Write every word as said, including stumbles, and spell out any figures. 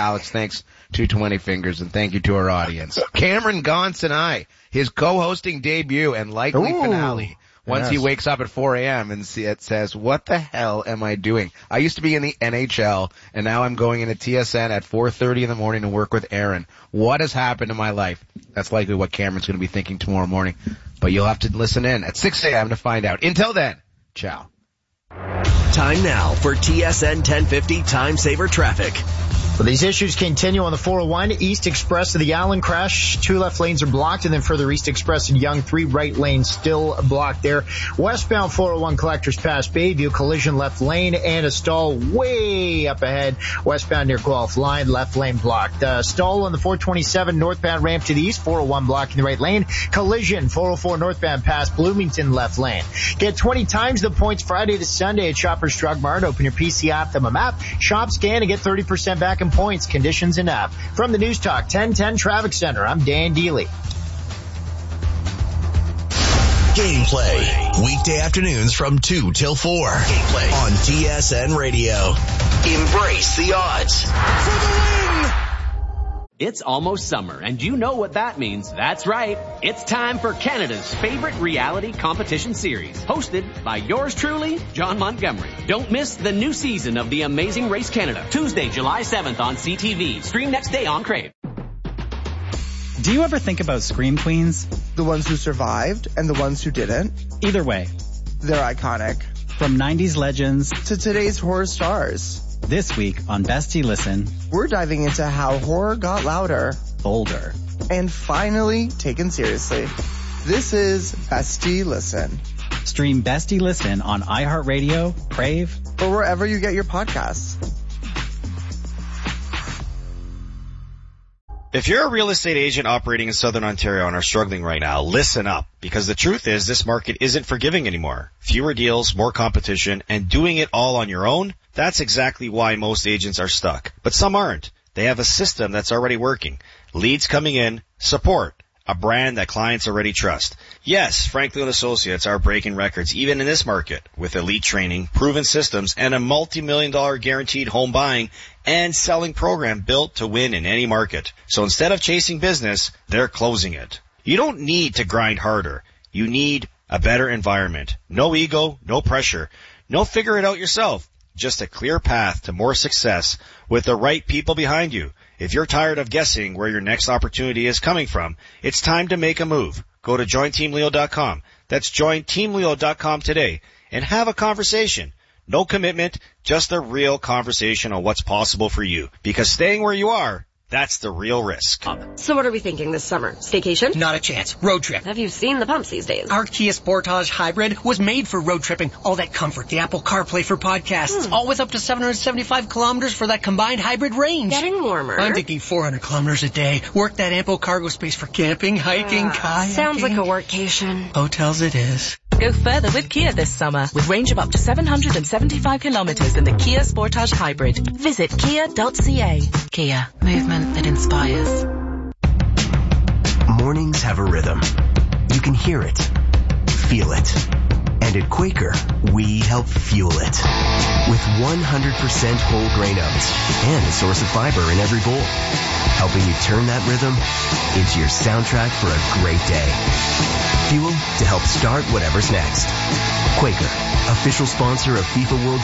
Alex. Thanks to twenty Fingers, and thank you to our audience. Cameron Gaunce and I, his co-hosting debut and likely Ooh, finale. Once yes. he wakes up at four a.m. and see, it says, what the hell am I doing? I used to be in the N H L, and now I'm going into T S N at four thirty in the morning to work with Aaron. What has happened to my life? That's likely what Cameron's going to be thinking tomorrow morning. But you'll have to listen in at six a.m. to find out. Until then, ciao. Time now for T S N ten fifty Time Saver Traffic. Well, these issues continue on the four oh one East Express to the Allen crash. Two left lanes are blocked, and then further East Express and Yonge, three right lanes still blocked there. Westbound four oh one Collectors Pass Bayview, collision left lane and a stall way up ahead. Westbound near Guelph line, left lane blocked. Uh, stall on the four twenty-seven northbound ramp to the east, four oh one blocking the right lane. Collision, four oh four northbound past Bloomington left lane. Get twenty times the points Friday to Sunday at Shoppers Drug Mart. Open your P C app, them a map, shop, scan, and get thirty percent back in points, conditions, and app. From the News Talk ten ten Traffic Center, I'm Dan Dealey. Gameplay. Weekday afternoons from two till four. Gameplay on T S N Radio. Embrace the odds. For the win! It's almost summer, and you know what that means. That's right. It's time for Canada's favorite reality competition series, hosted by yours truly, John Montgomery. Don't miss the new season of The Amazing Race Canada, Tuesday, July seventh on C T V. Stream next day on Crave. Do you ever think about Scream Queens? The ones who survived and the ones who didn't. Either way, they're iconic. From nineties legends to today's horror stars. This week on Bestie Listen, we're diving into how horror got louder, bolder, and finally taken seriously. This is Bestie Listen. Stream Bestie Listen on iHeartRadio, Crave, or wherever you get your podcasts. If you're a real estate agent operating in Southern Ontario and are struggling right now, listen up, because the truth is this market isn't forgiving anymore. Fewer deals, more competition, and doing it all on your own, that's exactly why most agents are stuck. But some aren't. They have a system that's already working. Leads coming in, support, a brand that clients already trust. Yes, Franklin Associates are breaking records even in this market with elite training, proven systems, and a multi-million dollar guaranteed home buying and selling program built to win in any market. So instead of chasing business, they're closing it. You don't need to grind harder. You need a better environment. No ego, no pressure. No figure it out yourself. Just a clear path to more success with the right people behind you. If you're tired of guessing where your next opportunity is coming from, it's time to make a move. Go to join team leo dot com. That's join team leo dot com today and have a conversation. No commitment, just a real conversation on what's possible for you. Because staying where you are, that's the real risk. So what are we thinking this summer? Staycation? Not a chance. Road trip. Have you seen the pumps these days? Our Kia Sportage Hybrid was made for road tripping. All that comfort, the Apple CarPlay for podcasts, hmm. all with up to seven hundred seventy-five kilometers for that combined hybrid range. Getting warmer. I'm thinking four hundred kilometers a day. Work that ample cargo space for camping, hiking, uh, kayaking. Sounds like a workcation. Hotels it is. Go further with Kia this summer with range of up to seven hundred seventy-five kilometers in the Kia Sportage Hybrid. Visit kia dot c a. Kia. Movement that inspires. Mornings have a rhythm. You can hear it, feel it. And at Quaker, we help fuel it. With one hundred percent whole grain oats and a source of fiber in every bowl. Helping you turn that rhythm into your soundtrack for a great day. Fuel to help start whatever's next. Quaker, official sponsor of FIFA World